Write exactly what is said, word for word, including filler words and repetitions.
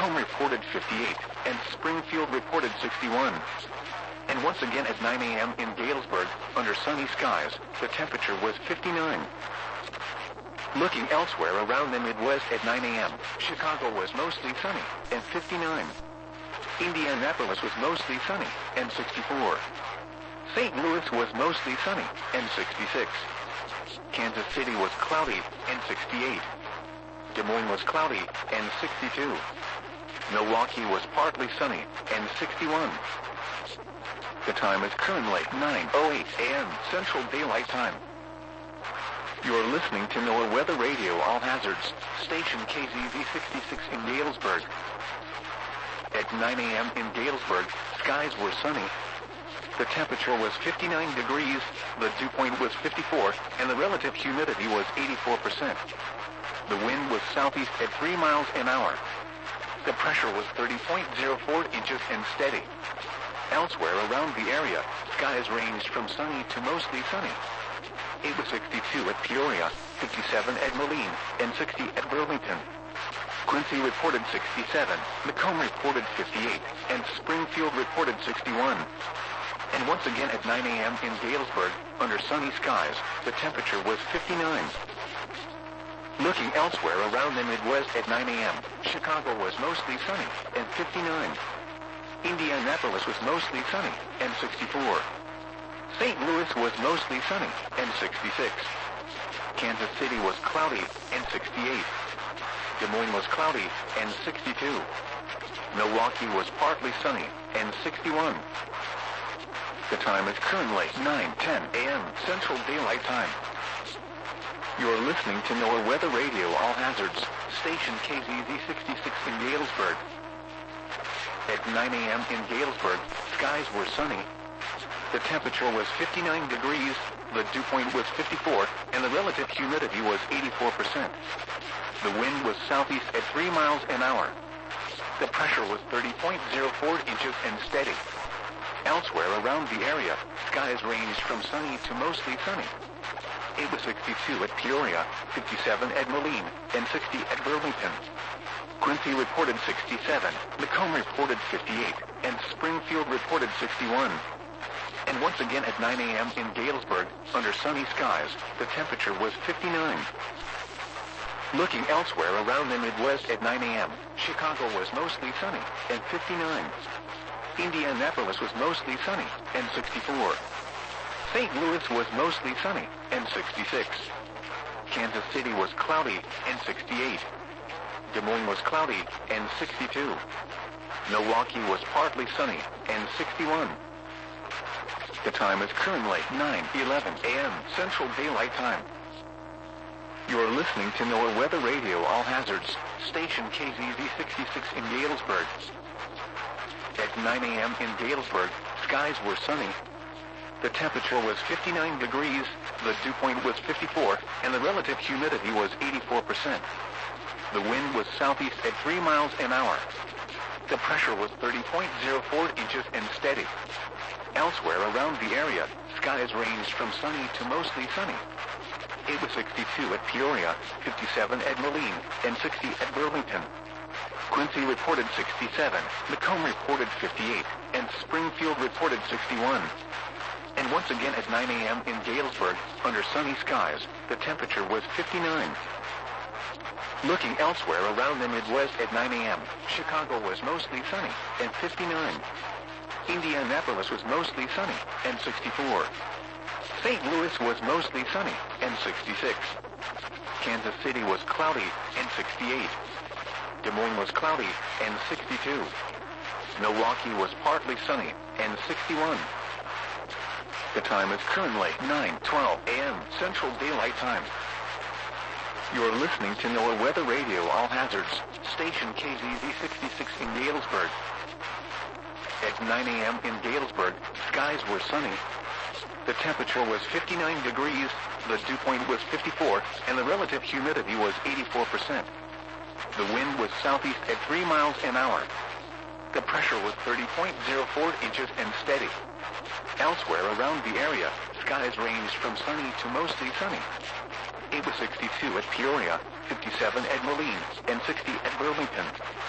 Macomb reported fifty-eight, and Springfield reported sixty-one. And once again at nine a m in Galesburg, under sunny skies, the temperature was fifty-nine. Looking elsewhere around the Midwest at nine a m, Chicago was mostly sunny, and fifty-nine. Indianapolis was mostly sunny, and sixty-four. Saint Louis was mostly sunny, and sixty-six. Kansas City was cloudy, and sixty-eight. Des Moines was cloudy, and sixty-two. Milwaukee was partly sunny, and sixty-one. The time is currently nine oh eight a m Central Daylight Time. You're listening to NOAA Weather Radio All Hazards, station K Z Z sixty-six in Galesburg. At nine a m in Galesburg, skies were sunny. The temperature was fifty-nine degrees, the dew point was fifty-four, and the relative humidity was eighty-four percent. The wind was southeast at three miles an hour. The pressure was thirty point zero four inches and steady. Elsewhere around the area, skies ranged from sunny to mostly sunny. It was sixty-two at Peoria, fifty-seven at Moline, and sixty at Burlington. Quincy reported sixty-seven, Macomb reported fifty-eight, and Springfield reported sixty-one. And once again at nine a m in Galesburg, under sunny skies, the temperature was fifty-nine. Looking elsewhere around the Midwest at nine a m, Chicago was mostly sunny, and fifty-nine. Indianapolis was mostly sunny, and sixty-four. Saint Louis was mostly sunny, and sixty-six. Kansas City was cloudy, and sixty-eight. Des Moines was cloudy, and sixty-two. Milwaukee was partly sunny, and sixty-one. The time is currently nine ten a m Central Daylight Time. You're listening to NOAA Weather Radio All Hazards, station K Z Z sixty-six in Galesburg. At nine a m in Galesburg, skies were sunny. The temperature was fifty-nine degrees, the dew point was fifty-four, and the relative humidity was eighty-four percent. The wind was southeast at three miles an hour. The pressure was thirty point zero four inches and steady. Elsewhere around the area, skies ranged from sunny to mostly sunny. It was sixty-two at Peoria, fifty-seven at Moline, and sixty at Burlington. Quincy reported sixty-seven, Macomb reported fifty-eight, and Springfield reported sixty-one. And once again at nine a m in Galesburg, under sunny skies, the temperature was fifty-nine. Looking elsewhere around the Midwest at nine a m, Chicago was mostly sunny, and fifty-nine. Indianapolis was mostly sunny, and sixty-four. Saint Louis was mostly sunny, and sixty-six. Kansas City was cloudy, and sixty-eight. Des Moines was cloudy, and sixty-two. Milwaukee was partly sunny, and sixty-one. The time is currently nine eleven a m Central Daylight Time. You're listening to NOAA Weather Radio All Hazards, station K Z Z sixty-six in Galesburg. At nine a m in Galesburg, skies were sunny. The temperature was fifty-nine degrees, the dew point was fifty-four, and the relative humidity was eighty-four percent. The wind was southeast at three miles an hour. The pressure was thirty point zero four inches and steady. Elsewhere around the area, skies ranged from sunny to mostly sunny. It was sixty-two at Peoria, fifty-seven at Moline, and sixty at Burlington. Quincy reported sixty-seven, Macomb reported fifty-eight, and Springfield reported sixty-one. And once again at nine a m in Galesburg, under sunny skies, the temperature was fifty-nine. Looking elsewhere around the Midwest at nine a m, Chicago was mostly sunny, and fifty-nine. Indianapolis was mostly sunny, and sixty-four. Saint Louis was mostly sunny, and sixty-six. Kansas City was cloudy, and sixty-eight. Des Moines was cloudy, and sixty-two. Milwaukee was partly sunny, and sixty-one. The time is currently nine twelve a m Central Daylight Time. You're listening to NOAA Weather Radio All Hazards, station K Z Z sixty-six in Galesburg. At nine a m in Galesburg, skies were sunny. The temperature was fifty-nine degrees, the dew point was fifty-four, and the relative humidity was eighty-four percent. The wind was southeast at three miles an hour. The pressure was thirty point zero four inches and steady. Elsewhere around the area, skies ranged from sunny to mostly sunny. It was sixty-two at Peoria, fifty-seven at Moline, and sixty at Burlington.